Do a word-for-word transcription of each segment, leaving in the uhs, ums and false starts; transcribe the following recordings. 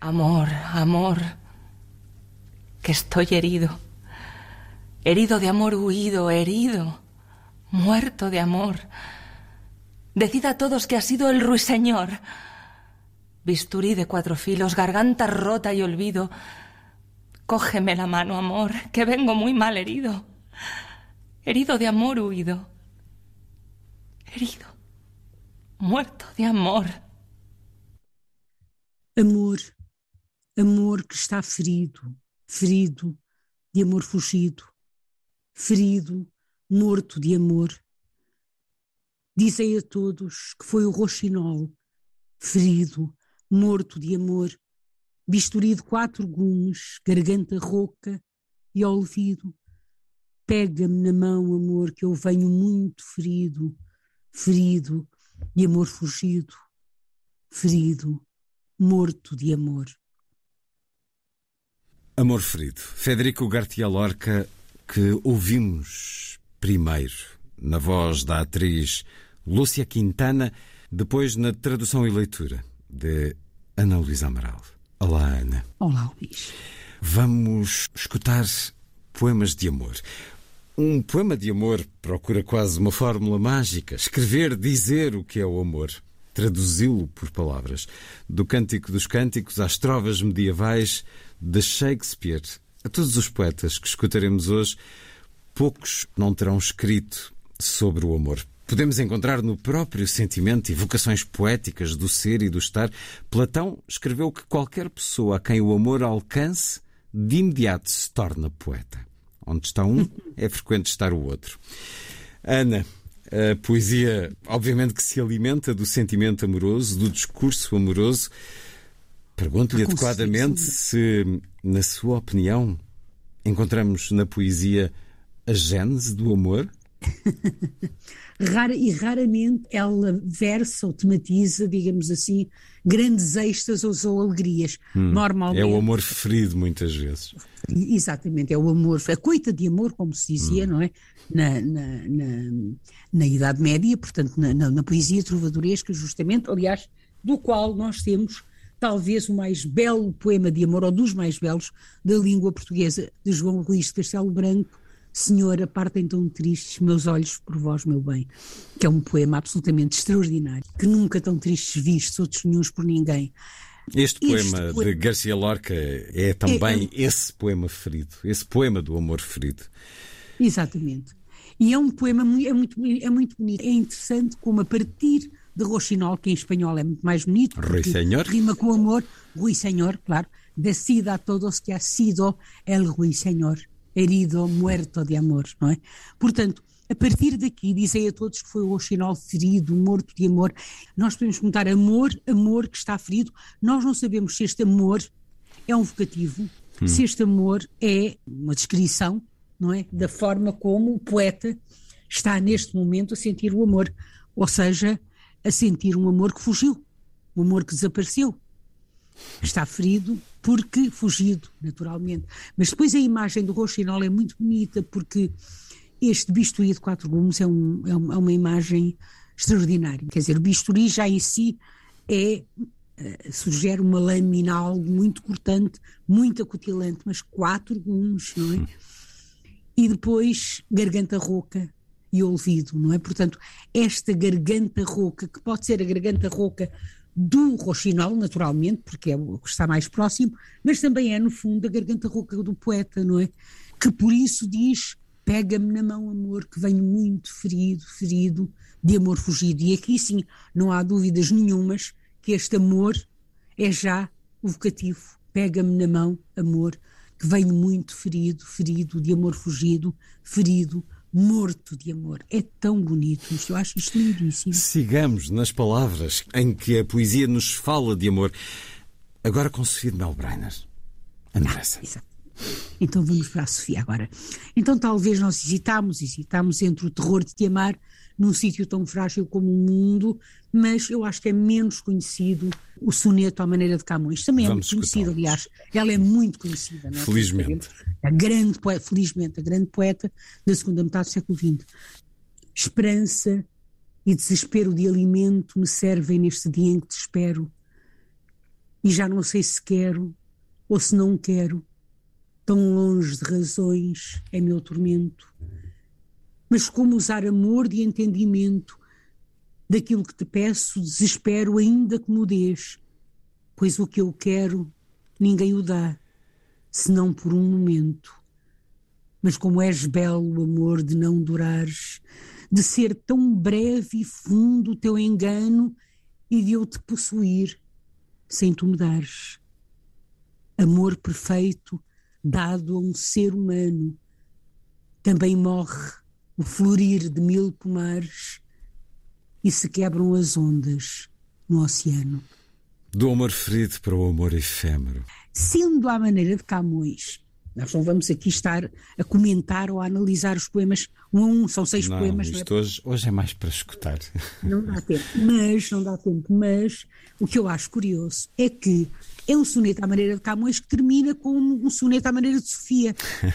Amor, amor, que estoy herido, herido de amor huido, herido, muerto de amor. Decid a todos que ha sido el ruiseñor. Bisturí de cuatro filos, garganta rota y olvido. Cógeme la mano, amor, que vengo muy mal herido. Herido de amor huido. Herido, muerto de amor. Amor, amor que está ferido, ferido de amor fugido, ferido, morto de amor. Dizei a todos que foi o roxinol, ferido, morto de amor, bisturi de quatro gumes, garganta rouca e olvido. Pega-me na mão, amor, que eu venho muito ferido, ferido de amor fugido, ferido, morto de amor. Amor ferido. Federico García Lorca, que ouvimos primeiro na voz da atriz Lúcia Quintana, depois na tradução e leitura de Ana Luísa Amaral. Olá, Ana. Olá, Luís. Vamos escutar poemas de amor. Um poema de amor procura quase uma fórmula mágica. Escrever, dizer o que é o amor. Traduzi-lo por palavras. Do Cântico dos Cânticos às trovas medievais de Shakespeare, a todos os poetas que escutaremos hoje, poucos não terão escrito sobre o amor. Podemos encontrar no próprio sentimento evocações poéticas do ser e do estar. Platão escreveu que qualquer pessoa a quem o amor alcance, de imediato se torna poeta. Onde está um, é frequente estar o outro. Ana, a poesia, obviamente, que se alimenta do sentimento amoroso, do discurso amoroso. Pergunto-lhe adequadamente se, na sua opinião, encontramos na poesia a gênese do amor? Rara, e raramente ela versa ou tematiza, digamos assim, grandes êxtases ou alegrias. Hum, Normalmente. É o amor ferido, muitas vezes. Exatamente, é o amor, a coita de amor, como se dizia, hum. não é? Na, na, na, na Idade Média, portanto, na, na, na poesia trovadoresca, justamente, aliás, do qual nós temos talvez o mais belo poema de amor, ou dos mais belos, da língua portuguesa, de João Luís de Castelo Branco, Senhora, partem tão tristes meus olhos por vós, meu bem, que é um poema absolutamente extraordinário, que nunca tão tristes vistos, outros nenhuns por ninguém. Este poema este de García Lorca é também é, é, esse poema ferido, esse poema do amor ferido. Exatamente. E é um poema é muito, é muito bonito. É interessante como a partir de roxinol, que em espanhol é muito mais bonito, Ruiseñor. Rima com amor, Ruiseñor, claro, decida a todos que ha sido el Ruiseñor, herido, muerto de amor, não é? Portanto, a partir daqui, dizei a todos que foi o roxinol ferido, morto de amor. Nós podemos perguntar amor, amor que está ferido. Nós não sabemos se este amor é um vocativo, hum. se este amor é uma descrição, não é? Da forma como o poeta está neste momento a sentir o amor. Ou seja, a sentir um amor que fugiu, um amor que desapareceu. Está ferido porque fugido, naturalmente. Mas depois a imagem do roxinol é muito bonita, porque este bisturi de quatro gumes é, um, é uma imagem extraordinária. Quer dizer, o bisturi já em si é, uh, sugere uma lâmina, algo muito cortante, muito acutilante, mas quatro gumes, não é? E depois garganta rouca e ouvido, não é? Portanto, esta garganta rouca, que pode ser a garganta rouca do roxinol, naturalmente, porque é o que está mais próximo, mas também é, no fundo, a garganta rouca do poeta, não é? Que por isso diz: pega-me na mão, amor, que venho muito ferido, ferido, de amor fugido. E aqui sim, não há dúvidas nenhumas que este amor é já o vocativo. Pega-me na mão, amor, que venho muito ferido, ferido, de amor fugido, ferido, morto de amor. É tão bonito isto, eu acho isto lindíssimo. Sigamos nas palavras em que a poesia nos fala de amor. Agora com Sofia de Melbrenner. Andressa. Ah, então vamos para a Sofia agora. Então talvez nós hesitámos, hesitámos entre o terror de te amar num sítio tão frágil como o mundo, mas eu acho que é menos conhecido o soneto à maneira de Camões. Também é vamos muito conhecido, aliás. Ela é muito conhecida. Não é? Felizmente. A grande poeta, felizmente, a grande poeta da segunda metade do século vinte. Esperança e desespero de alimento me servem neste dia em que te espero. e já não sei se quero ou se não quero, tão longe de razões é meu tormento. Mas como usar amor de entendimento daquilo que te peço, desespero ainda que mudes, pois o que eu quero ninguém o dá, senão por um momento. Mas como és belo, amor, de não durares, de ser tão breve e fundo o teu engano e de eu te possuir sem tu me dares. Amor perfeito dado a um ser humano, também morre o florir de mil pomares e se quebram as ondas no oceano. Do amor ferido para o amor efêmero. Sendo à maneira de Camões, nós não vamos aqui estar a comentar ou a analisar os poemas um a um, são seis não, poemas. Isto não é? hoje, hoje é mais para escutar. Não dá tempo, mas, não dá tempo, mas o que eu acho curioso é que é um soneto à maneira de Camões que termina como um soneto à maneira de Sofia.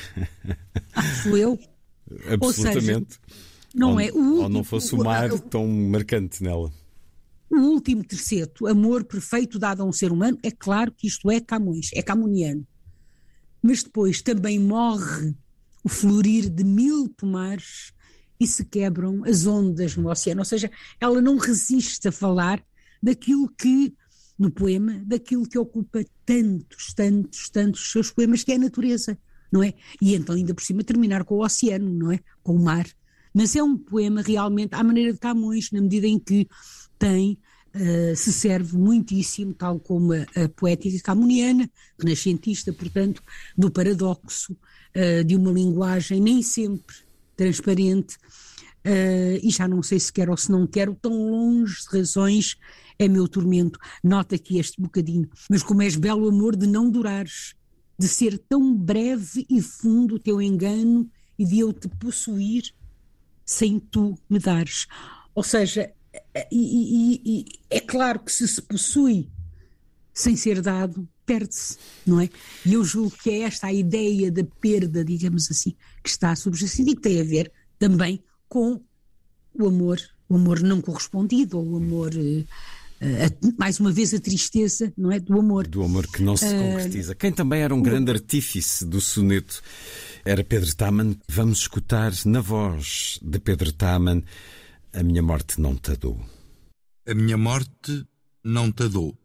Acho eu. Absolutamente. Ou seja, não ou, é o último, ou não fosse o mar tão marcante nela. O último terceto, amor perfeito dado a um ser humano, é claro que isto é Camões, é camoniano. Mas depois também morre o florir de mil pomares e se quebram as ondas no oceano. Ou seja, ela não resiste a falar daquilo que, no poema, daquilo que ocupa tantos, tantos, tantos seus poemas, que é a natureza, não é? E então ainda por cima terminar com o oceano, não é? Com o mar. Mas é um poema realmente à maneira de Camões, na medida em que tem, uh, se serve muitíssimo, tal como a, a poética camoniana, renascentista, portanto, do paradoxo, uh, de uma linguagem nem sempre transparente, uh, e já não sei se quero ou se não quero, tão longe de razões é meu tormento. Nota aqui este bocadinho. Mas como és belo, amor, de não durares, de ser tão breve e fundo o teu engano e de eu te possuir sem tu me dares. Ou seja, e, e, e é claro que se se possui sem ser dado, perde-se, não é? E eu julgo que é esta a ideia da perda, digamos assim, que está subjacente e que tem a ver também com o amor, o amor não correspondido, ou o amor, uh, uh, mais uma vez a tristeza, não é? Do amor. Do amor que não se uh, concretiza. Quem também era um grande artífice do soneto era Pedro Taman. Vamos escutar na voz de Pedro Taman A Minha Morte Não Te Dou. A minha morte não te dou.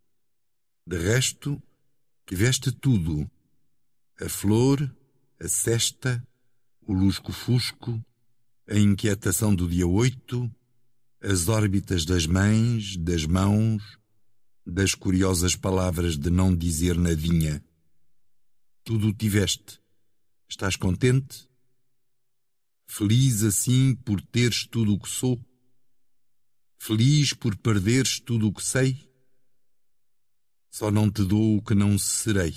De resto, tiveste tudo. A flor, a sesta, o lusco-fusco, a inquietação do dia oito, as órbitas das mães, das mãos, das curiosas palavras de não dizer nadinha. Tudo tiveste. Estás contente? Feliz assim por teres tudo o que sou? Feliz por perderes tudo o que sei? Só não te dou o que não serei.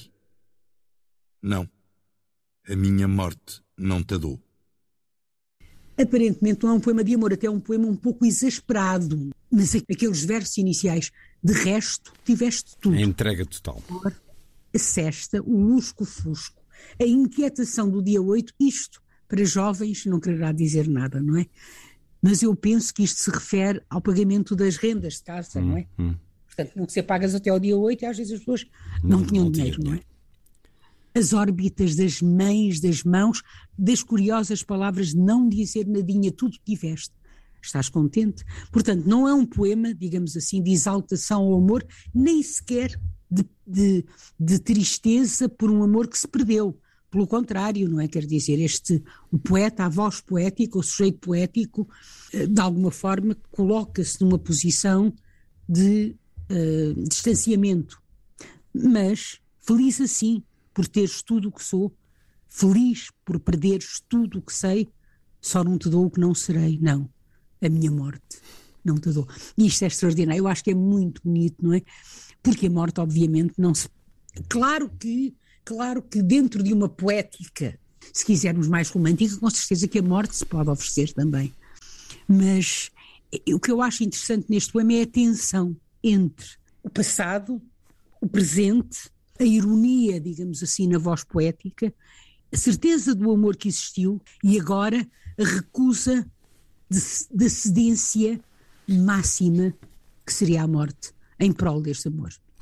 Não, a minha morte não te dou. Aparentemente não é um poema de amor, até é um poema um pouco exasperado, mas aqueles versos iniciais, de resto tiveste tudo. A entrega total. A sesta, o lusco-fusco, a inquietação do dia oito, isto para jovens não quererá dizer nada, não é? Mas eu penso que isto se refere ao pagamento das rendas de casa, hum, não é? Hum. Portanto, não se pagas até ao dia oito e às vezes as pessoas não, não tinham não dinheiro, não é? As órbitas das mães, das mãos, das curiosas palavras de não dizer nadinha, tudo tiveste. Estás contente? Portanto, não é um poema, digamos assim, de exaltação ao amor, nem sequer de, de, de tristeza por um amor que se perdeu. Pelo contrário, não é? Quer dizer, este, o poeta, a voz poética, o sujeito poético, de alguma forma coloca-se numa posição de uh, distanciamento. Mas feliz assim, por teres tudo o que sou, feliz por perderes tudo o que sei, só não te dou o que não serei, não, a minha morte não te dou. E isto é extraordinário, eu acho que é muito bonito, não é? Porque a morte, obviamente, não se... Claro que, claro que dentro de uma poética, se quisermos mais romântica, com certeza que a morte se pode oferecer também. Mas o que eu acho interessante neste poema é a tensão entre o passado, o presente, a ironia, digamos assim, na voz poética, a certeza do amor que existiu e agora a recusa da cedência máxima que seria a morte em prol deste amor.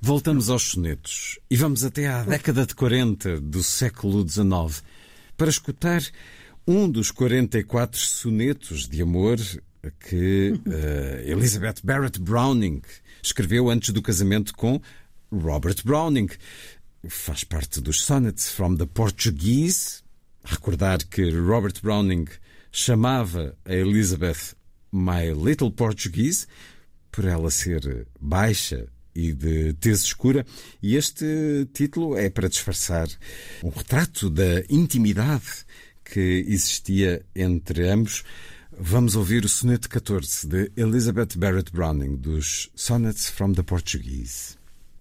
Voltamos aos sonetos e vamos até à década de quarenta do século dezenove para escutar um dos quarenta e quatro sonetos de amor que uh, Elizabeth Barrett Browning escreveu antes do casamento com Robert Browning. Faz parte dos Sonnets from the Portuguese. Recordar que Robert Browning chamava a Elizabeth My Little Portuguese, por ela ser baixa e de tez escura, e este título é para disfarçar um retrato da intimidade que existia entre ambos. Vamos ouvir o soneto catorze de Elizabeth Barrett Browning, dos Sonnets from the Portuguese.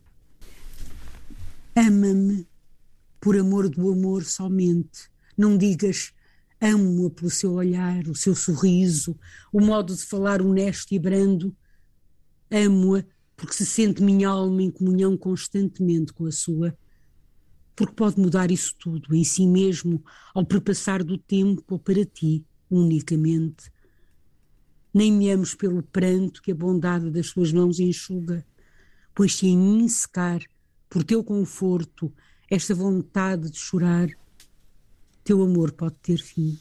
Ama-me por amor do amor somente. Não digas amo-a pelo seu olhar, o seu sorriso, o modo de falar honesto e brando. Amo-a porque se sente minha alma em comunhão constantemente com a sua. Porque pode mudar isso tudo em si mesmo ao perpassar do tempo ou para ti, unicamente. Nem me ames pelo pranto que a bondade das suas mãos enxuga, pois se em mim secar, por teu conforto, esta vontade de chorar, teu amor pode ter fim.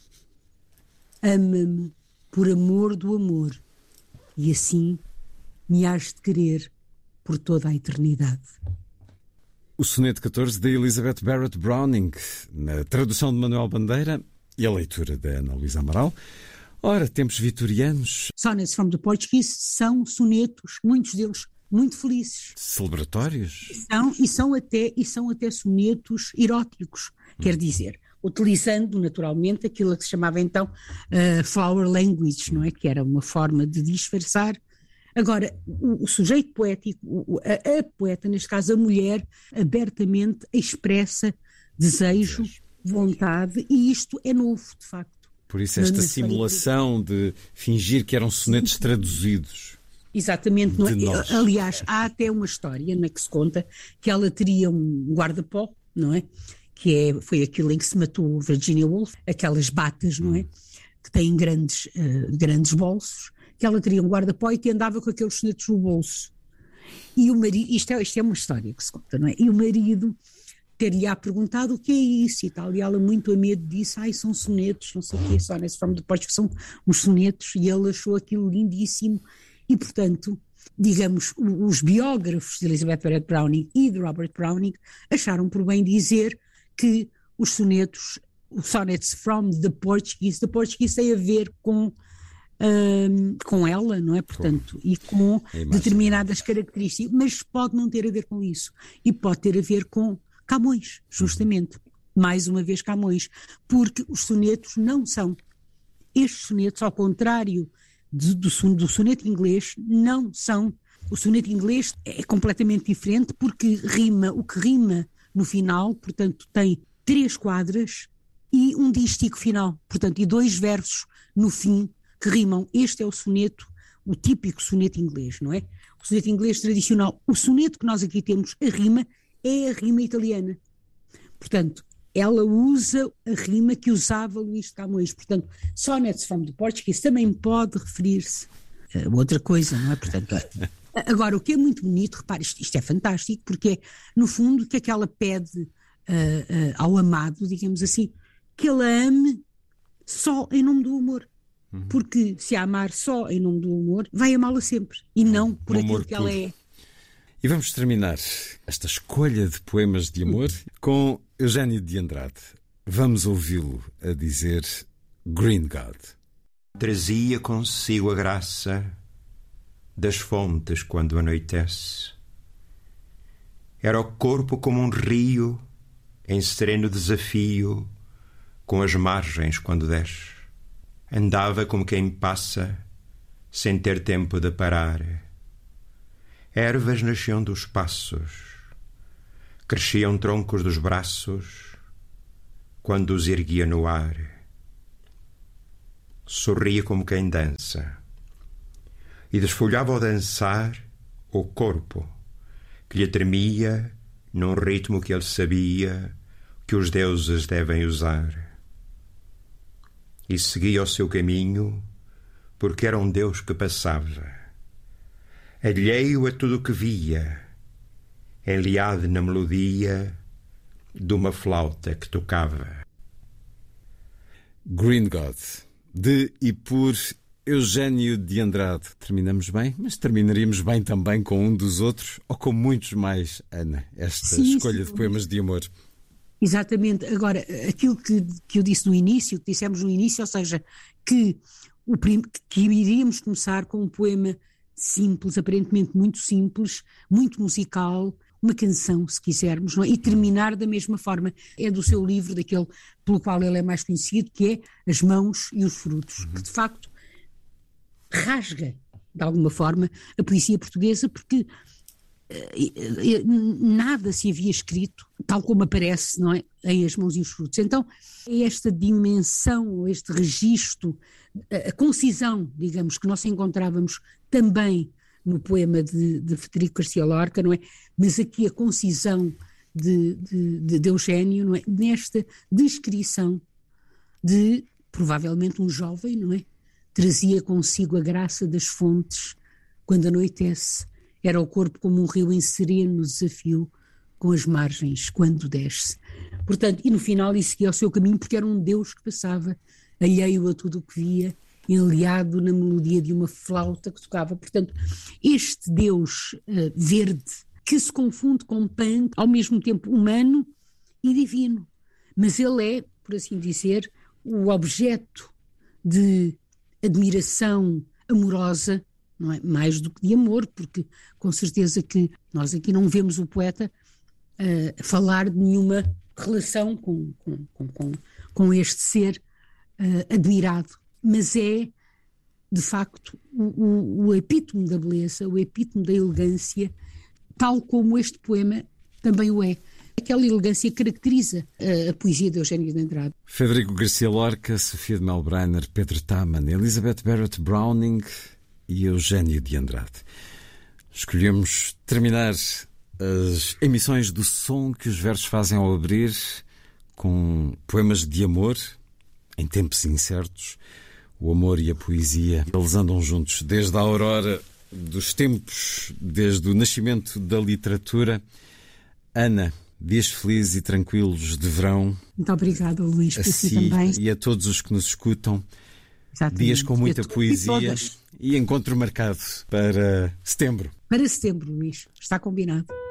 Ama-me por amor do amor, e assim me hás de querer por toda a eternidade. O soneto catorze de Elizabeth Barrett Browning, na tradução de Manuel Bandeira e a leitura da Ana Luísa Amaral. Ora, tempos vitorianos. Sonnets from the Portuguese são sonetos, muitos deles muito felizes. Celebratórios. E são, e são, até, e são até sonetos eróticos, hum. quer dizer, utilizando naturalmente aquilo que se chamava então uh, flower language, não é? Que era uma forma de disfarçar. Agora, o, o sujeito poético, o, a, a poeta, neste caso a mulher, abertamente expressa desejo, vontade, e isto é novo, de facto. Por isso esta simulação de fingir que eram sonetos traduzidos. Exatamente. Não é? Aliás, há até uma história na que se conta que ela teria um guarda-pó, não é? Que é, foi aquilo em que se matou Virginia Woolf, aquelas batas, não é? Hum. Que têm grandes, uh, grandes bolsos, que ela teria um guarda-pó e que andava com aqueles sonetos no bolso. E o marido, isto é, isto é uma história que se conta, não é? E o marido ter-lhe-á perguntado o que é isso e tal, e ela muito a medo disse, ai, são sonetos, não sei o que, Sonnets from the Portuguese, são uns sonetos, e ele achou aquilo lindíssimo, e portanto, digamos, os biógrafos de Elizabeth Barrett Browning e de Robert Browning acharam por bem dizer que os sonetos, os Sonnets from the Portuguese, the Portuguese tem a ver com Um, com ela, não é? Portanto, com, e com determinadas características, mas pode não ter a ver com isso. E pode ter a ver com Camões, justamente. Uhum. Mais uma vez Camões. Porque os sonetos não são. Estes sonetos, ao contrário de, do, do soneto inglês, não são. O soneto inglês é completamente diferente porque rima, o que rima no final, portanto, tem três quadras e um dístico final. Portanto, e dois versos no fim que rimam. Este é o soneto, o típico soneto inglês, não é? O soneto inglês tradicional. O soneto que nós aqui temos, a rima, é a rima italiana. Portanto, ela usa a rima que usava Luís de Camões. Portanto, Sonnets from the Portuguese também pode referir-se a outra coisa, não é? Portanto, agora, o que é muito bonito, repare, isto, isto é fantástico, porque é, no fundo, que é que ela pede uh, uh, ao amado, digamos assim, que ele a ame só em nome do amor. Porque se a amar só em nome do amor, vai amá-la sempre, e não por aquilo que ela é. E vamos terminar esta escolha de poemas de amor com Eugênio de Andrade. Vamos ouvi-lo a dizer Green God. Trazia consigo a graça das fontes quando anoitece. Era o corpo como um rio em sereno desafio com as margens quando desce. Andava como quem passa, sem ter tempo de parar. Ervas nasciam dos passos, cresciam troncos dos braços, quando os erguia no ar. Sorria como quem dança, e desfolhava ao dançar o corpo, que lhe tremia num ritmo que ele sabia que os deuses devem usar. E seguia o seu caminho, porque era um Deus que passava, alheio a tudo o que via, enliado na melodia de uma flauta que tocava. Green God, de e por Eugênio de Andrade. Terminamos bem, mas terminaríamos bem também com um dos outros, ou com muitos mais, Ana, esta sim, escolha sim. de poemas de amor. Exatamente. Agora, aquilo que, que eu disse no início, que dissemos no início, ou seja, que, o prim, que iríamos começar com um poema simples, aparentemente muito simples, muito musical, uma canção, se quisermos, não é? E terminar da mesma forma. É do seu livro, daquele pelo qual ele é mais conhecido, que é As Mãos e os Frutos, uhum. que de facto rasga, de alguma forma, a poesia portuguesa, porque uh, nada se havia escrito, tal como aparece, não é? Em As Mãos e os Frutos. Então, é esta dimensão, este registro, a, a concisão, digamos, que nós encontrávamos também no poema de, de Federico Garcia Lorca, não é? Mas aqui a concisão de, de, de, de Eugênio, não é? Nesta descrição de, provavelmente, um jovem, não é? Trazia consigo a graça das fontes quando anoitece. Era o corpo como um rio em sereno desafio, com as margens quando desce. Portanto, e no final ele seguia o seu caminho porque era um Deus que passava, alheio a tudo o que via, enleado na melodia de uma flauta que tocava. Portanto, este Deus uh, verde, que se confunde com Pan, ao mesmo tempo humano e divino. Mas ele é, por assim dizer, o objeto de admiração amorosa, não é? Mais do que de amor, porque com certeza que nós aqui não vemos o poeta uh, falar de nenhuma relação com, com, com, com, com este ser uh, admirado. Mas é, de facto, o, o, o epítome da beleza, o epítome da elegância, tal como este poema também o é. Aquela elegância caracteriza a, a poesia de Eugênio de Andrade. Federico Garcia Lorca, Sofia de Melbrenner, Pedro Taman, Elizabeth Barrett Browning e Eugênio de Andrade. Escolhemos terminar as emissões do som que os versos fazem ao abrir com poemas de amor em tempos incertos. O amor e a poesia, eles andam juntos desde a aurora dos tempos, desde o nascimento da literatura. Ana, dias felizes e tranquilos de verão. Muito obrigada, Luís, por si também. E a todos os que nos escutam. Exatamente. Dias com muita e poesia e, e encontro marcado para setembro. Para setembro, Luís. Está combinado.